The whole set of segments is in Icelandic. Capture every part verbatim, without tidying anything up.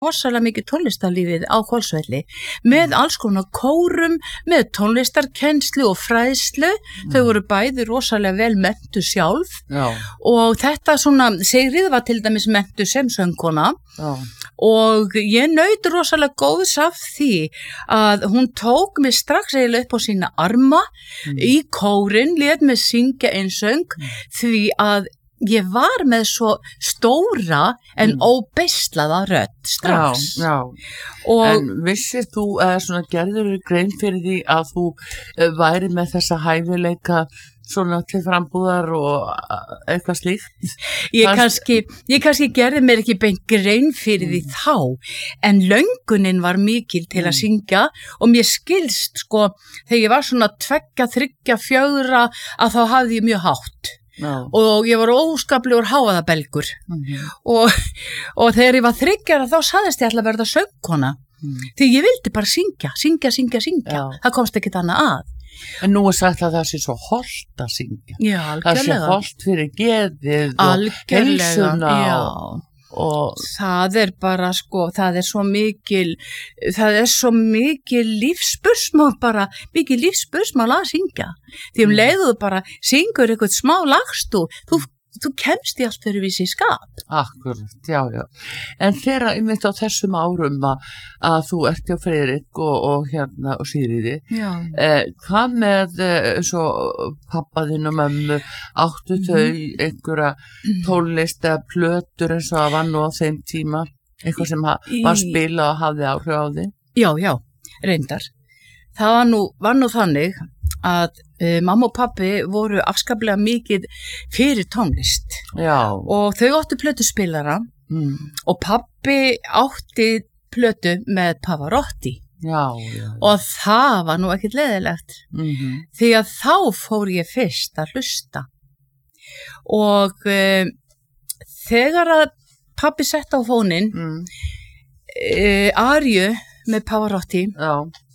rosalega mikið tónlistarlífið á Hvolsvelli með alls konar kórum, með tónlistarkennslu og fræðslu. Mm. Þau voru bæði rosalega vel menntu sjálf. Já. Og þetta svona, Sigríður var til dæmis menntu sem söngkona. Já. Og ég naut rosalega góðs af því að hún tók mig strax eiginlega upp á sína arma mm. í kórinn, lét mig syngja einn söng mm. því að ég var með svo stóra en mm. óbeislaða rödd strax. Já, já. Og en vissir þú, eða svona gerður grein fyrir því að þú uh, væri með þessa hæfileika svona til frambúðar og eitthvað slíkt? Ég kannski, ég kannski gerði mér ekki beint grein fyrir mm. því þá, en löngunin var mikil til að syngja og mér skilst sko, þegar ég var svona tveggja, þriggja, fjögra að þá hafði ég mjög hátt. No. Og ég var óskaplegur hávaðabelgur mm-hmm. og, og þegar ég var þryggjara þá saðist ég ætla að verða söngkona mm. því ég vildi bara syngja, syngja, syngja, syngja Já. Það komst ekkert annað að. En nú er sagt að það sé svo hollt að syngja. Já, algjörlega. Það sé hollt fyrir geðið og heilsuna og, og það er bara sko, það er svo mikil það er svo mikil lífspursmál bara, mikil lífspursmál að syngja. Því um leiðu bara syngur eitthvað smá lagstú, þú þú kemst í allt fyrir vísi skap. Akkurat, já, já. En þegar einmitt á þessum árum að, að þú ert hjá Friðrik og, og hérna og Sigríði, eh, hvað með eh, svo pappa þinn og mömmu, áttu mm. þau einhverja tónlist eða plötur eins og að var nú á þeim tíma, eitthvað sem ha, var spila og hafði áhrif á þig? Já, já, reyndar. Það var nú, var nú þannig að uh, mamma og pappi voru afskaplega mikið fyrir tónlist. Já. Og þau áttu plötuspilara mm. og pappi átti plötu með Pavarotti. Já, já. Og það var nú ekkert leiðilegt. Mm-hmm. Því að þá fór ég fyrst að hlusta. Og uh, þegar að pappi sett á fóninn mm. uh, Arju með Pavarotti, Já.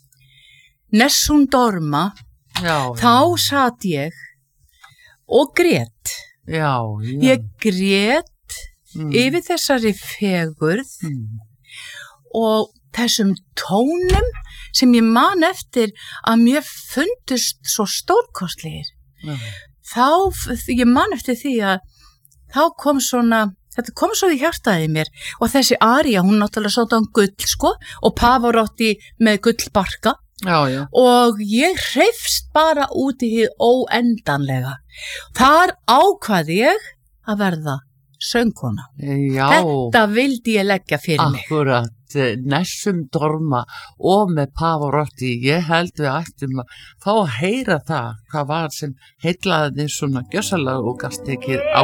Nessun dorma, Já, þá satt ég og grét. Já, já. Ég grét mm. yfir þessari fegurð mm. og þessum tónum sem ég man eftir að mér fundust svo stórkostlegir. Já. Þá, ég man eftir því að þá kom svona, þetta kom svo í hjartaði mér og þessi Arja, hún náttúrulega sátt á gull, sko, og Pavarotti með gullbarka. Já, já. Og ég hreifst bara út í hið óendanlega. Þar ákvað ég að verða söngkona. Já. Þetta vildi ég leggja fyrir mig. Akkurat, Nessun dorma og með Pavarotti. Ég held við ættum að fá að heyra það, hvað var sem heillaði þig svona gjössalega og gast ekki á